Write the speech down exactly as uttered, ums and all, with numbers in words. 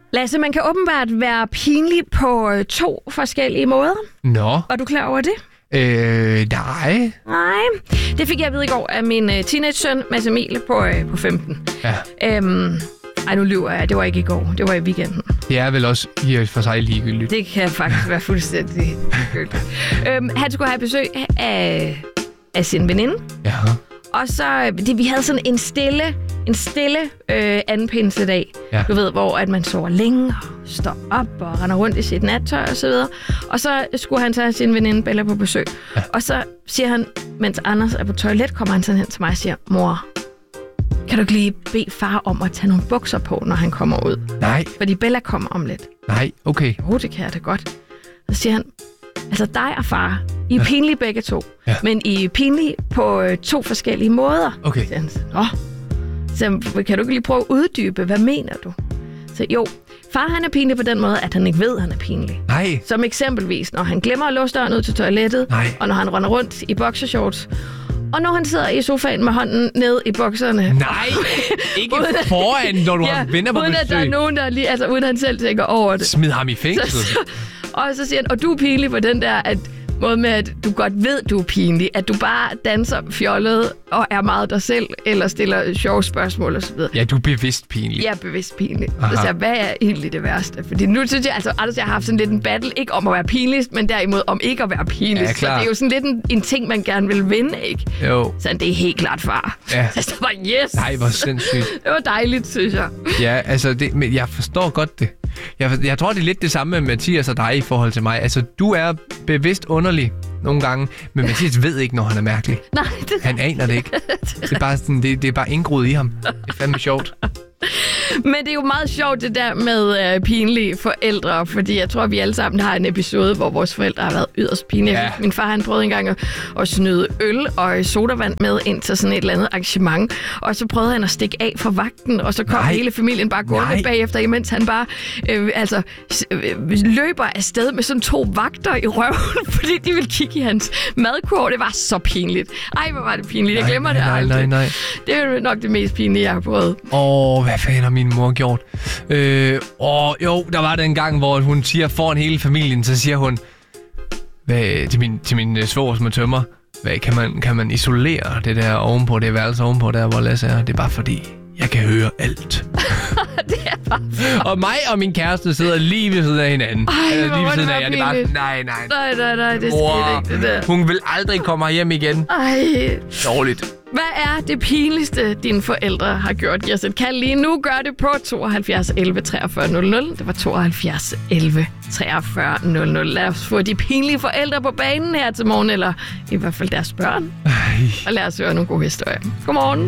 Lasse, man kan åbenbart være pinlig på to forskellige måder. Nå. Er du klar over det? Øh, nej. Nej. Det fik jeg at vide i går af min uh, teenage-søn, Mads Emil, på, uh, på femten. Ja. Øhm, ej, nu lyver jeg. Det var ikke i går. Det var i weekenden. Det er vel også i for sig ligegyldigt. Det kan faktisk være fuldstændig ligegyldigt. øhm, han skulle have besøg af, af sin veninde. Ja. Og så, det, vi havde sådan en stille, en stille øh, andenpinsedag. Ja. Du ved, hvor at man sover længe og står op og render rundt i sit nattøj og så videre. Og så skulle han tage sin veninde Bella på besøg. Ja. Og så siger han, mens Anders er på toilet, kommer han sådan hen til mig og siger, mor, kan du ikke lige bede far om at tage nogle bukser på, når han kommer ud? Nej. Fordi Bella kommer om lidt. Nej, okay. Jo, det kan jeg da godt. Så siger han, altså dig og far, I er ja. pinlige begge to, ja. men I er pinlige på øh, to forskellige måder. Okay. Så han, Nå. Så kan du ikke lige prøve at uddybe, hvad mener du? Så jo, far han er pinlig på den måde, at han ikke ved, at han er pinlig. Nej. Som eksempelvis, når han glemmer at låse døren ud til toilettet, Nej. og når han render rundt i boxershorts, og når han sidder i sofaen med hånden ned i bukserne. Nej, ikke foran, når du ja, har venner på uden besøg. Uden at der er nogen, der lige, altså uden at han selv tænker over det. Smid ham i fængsel. Så, så, og så siger han, og du er pinlig på den der, at måde med, at du godt ved, du er pinlig. At du bare danser fjollet og er meget dig selv, eller stiller sjove spørgsmål og så videre. Ja, du er bevidst pinlig. Jeg er bevidst pinlig. Aha. Så siger jeg, hvad er egentlig det værste? Fordi nu synes jeg, altså, Anders, jeg har haft sådan lidt en battle, ikke om at være pinligst, men derimod om ikke at være pinligst. Ja, så det er jo sådan lidt en, en ting, man gerne vil vinde, ikke? Jo. Så det er helt klart far. Ja. Så jeg bare, yes! Nej, hvor sindssygt. Det var dejligt, synes jeg. Ja, altså, det, men jeg forstår godt det. Jeg, jeg tror, det er lidt det samme med Mathias og dig i forhold til mig. Altså, du er bevidst underlig nogle gange, men Mathias ved ikke, når han er mærkelig. Nej, det... Han aner det ikke. Det er bare, sådan, det, det er bare indgroet i ham. Det er fandme sjovt. Men det er jo meget sjovt, det der med øh, pinlige forældre, fordi jeg tror, vi alle sammen har en episode, hvor vores forældre har været yderst pinlige. Ja. Min far, han prøvede engang at, at snyde øl og sodavand med ind til sådan et eller andet arrangement, og så prøvede han at stikke af for vagten, og så kom Nej. hele familien bare gående bagefter, imens han bare øh, altså, øh, løber afsted med sådan to vagter i røven, fordi de ville kigge i hans madkurv. Det var så pinligt. Ej, hvor var det pinligt. Jeg glemmer nej, det nej, aldrig. Nej, nej. Det er nok det mest pinlige, jeg har prøvet. Åh, oh, hvad fanden har min mor gjort? Øh, åh, jo, der var den gang, hvor hun siger foran hele familien, så siger hun hvad, til min, til min svoger, som er tømmer, hvad, kan, man, kan man isolere det der ovenpå, det værelse ovenpå der, hvor Lasse er? Det er bare fordi, jeg kan høre alt. Det er bare... Og mig og min kæreste sidder lige ved siden af hinanden. Ej, Eller lige ved siden af jer. Det er bare, pinligt. nej, nej. Nej, nej, nej, det Mor, sker ikke, det der. Hun vil aldrig komme hjem igen. Ej. Dårligt. Hvad er det pinligste, dine forældre har gjort? Giv os et kald lige nu. Gør det på tooghalvfjerds elleve treogfyrre nul nul. Det var tooghalvfjerds elleve treogfyrre nul nul. Lad os få de pinlige forældre på banen her til morgen, eller i hvert fald deres børn. Ej. Og lad os høre nogle gode historier. Godmorgen.